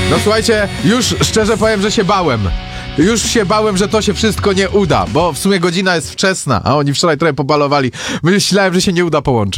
No słuchajcie, już szczerze powiem, że się bałem. Już się bałem, że to się wszystko nie uda, bo w sumie godzina jest wczesna, a oni wczoraj trochę pobalowali. Myślałem, że się nie uda połączyć.